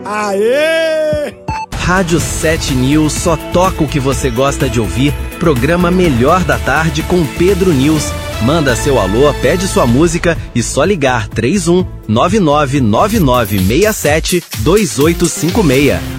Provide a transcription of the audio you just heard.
Aê! Rádio 7 News só toca o que você gosta de ouvir. Programa Melhor da Tarde com Pedro News. Manda seu alô, pede sua música e só ligar 31 999967 2856.